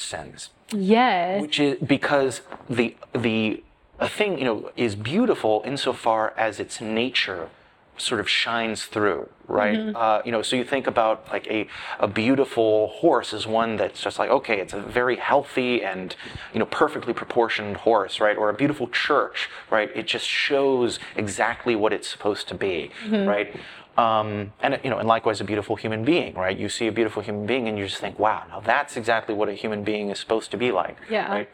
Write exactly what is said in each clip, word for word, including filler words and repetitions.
sins. Yes. Which is because the the a thing, you know, is beautiful insofar as its nature sort of shines through, right? Mm-hmm. Uh, you know, so you think about like a, a beautiful horse is one that's just like, okay, it's a very healthy and, you know, perfectly proportioned horse, right? Or a beautiful church, right? It just shows exactly what it's supposed to be, mm-hmm. right? Um, and, you know, and likewise a beautiful human being, right? You see a beautiful human being and you just think, wow, now that's exactly what a human being is supposed to be like, yeah. right?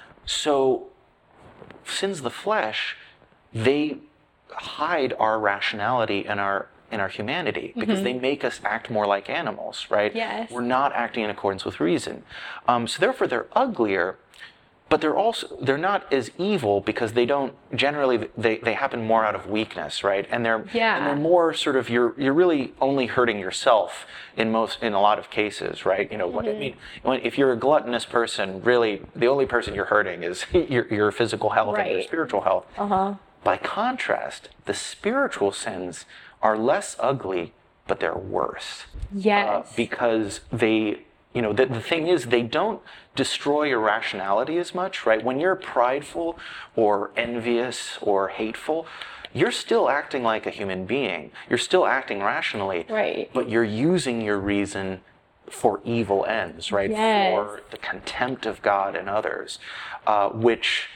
So sins of the flesh, they hide our rationality and our in our humanity because mm-hmm. they make us act more like animals, right? Yes. We're not acting in accordance with reason. Um, so therefore they're uglier, but they're also they're not as evil because they don't generally they, they happen more out of weakness, right? And they're yeah. and they're more sort of you're you're really only hurting yourself in most in a lot of cases, right? You know, mm-hmm. what I mean, when, if you're a gluttonous person, really the only person you're hurting is your your physical health right. and your spiritual health. Uh-huh. By contrast, the spiritual sins are less ugly, but they're worse. Yes. Uh, because they, you know, the, the thing is, they don't destroy your rationality as much, right? When you're prideful or envious or hateful, you're still acting like a human being. You're still acting rationally. Right. But you're using your reason for evil ends, right? Yes. For the contempt of God and others, uh, which...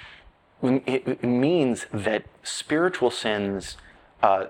It means that spiritual sins, uh,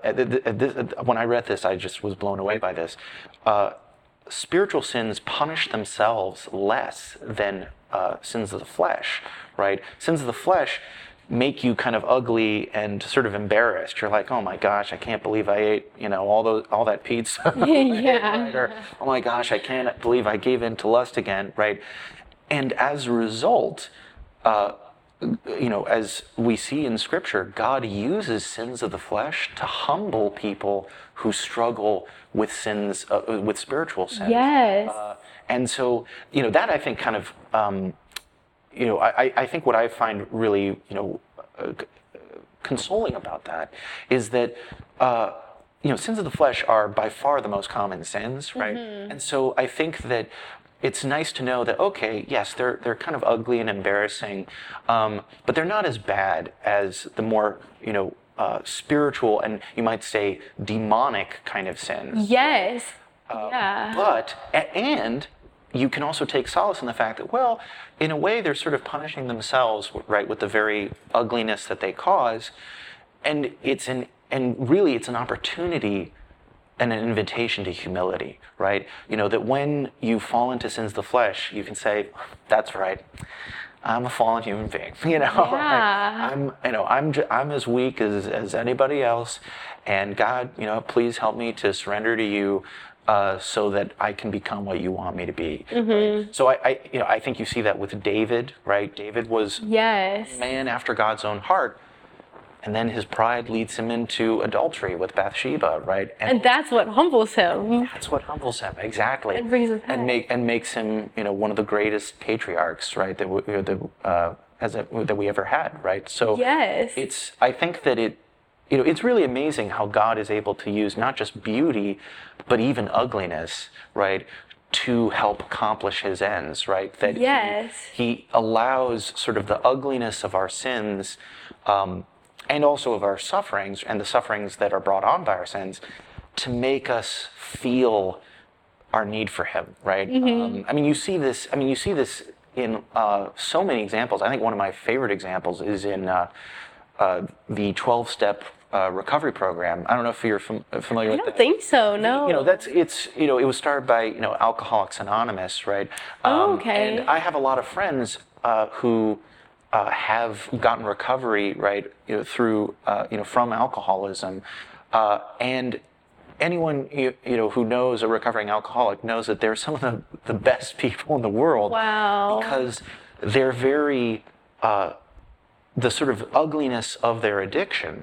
when I read this, I just was blown away by this. Uh, spiritual sins punish themselves less than uh, sins of the flesh, right? Sins of the flesh make you kind of ugly and sort of embarrassed. You're like, oh my gosh, I can't believe I ate, you know, all those, all that pizza. yeah. Right? Or, oh my gosh, I can't believe I gave in to lust again, right? And as a result, uh, you know, as we see in Scripture, God uses sins of the flesh to humble people who struggle with sins, uh, with spiritual sins. Yes. Uh, and so, you know, that I think kind of, um, you know, I, I think what I find really, you know, uh, consoling about that is that, uh, you know, sins of the flesh are by far the most common sins, right? Mm-hmm. And so I think that it's nice to know that, okay, yes, they're they're kind of ugly and embarrassing, um, but they're not as bad as the more, you know, uh, spiritual and you might say demonic kind of sins. Yes. Uh, yeah. But, and you can also take solace in the fact that, well, in a way they're sort of punishing themselves, right, with the very ugliness that they cause, and it's an and really it's an opportunity and an invitation to humility, right? You know, that when you fall into sins of the flesh, you can say, that's right, I'm a fallen human being, you know? Yeah. I'm, you know, I'm, I'm as weak as, as anybody else, and God, you know, please help me to surrender to you uh, so that I can become what you want me to be. Mm-hmm. Right? So I, I, you know, I think you see that with David, right? David was yes. a man after God's own heart. And then his pride leads him into adultery with Bathsheba, right? And, and that's what humbles him. That's what humbles him, exactly. And brings him and make and makes him, you know, one of the greatest patriarchs, right? That we, that uh, as a, that we ever had, right? So yes, it's. I think that it, you know, it's really amazing how God is able to use not just beauty, but even ugliness, right? To help accomplish his ends, right? That yes, he, he allows sort of the ugliness of our sins. Um, and also of our sufferings and the sufferings that are brought on by our sins to make us feel our need for him, right? Mm-hmm. Um, I mean, you see this, I mean, you see this in uh, so many examples. I think one of my favorite examples is in uh, uh, the twelve-step uh, recovery program. I don't know if you're fam- familiar I with that. I don't think so, no. You know, that's, it's, you know, it was started by, you know, Alcoholics Anonymous, right? Um, oh, okay. And I have a lot of friends uh, who Uh, have gotten recovery, right, you know, through, uh, you know, from alcoholism, uh, and anyone you, you know who knows a recovering alcoholic knows that they're some of the, the best people in the world. Wow. Because they're very, uh, the sort of ugliness of their addiction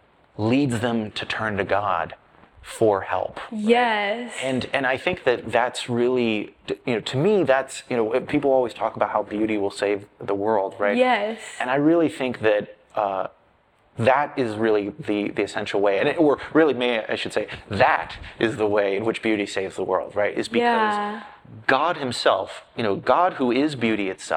leads them to turn to God for help. Yes. And and I think that that's really, you know, to me, that's, you know, people always talk about how beauty will save the world, right? Yes. And I really think that uh, that is really the, the essential way. And it, or really, may I should say, that is the way in which beauty saves the world, right? Is because Yeah. God himself, you know, God who is beauty itself,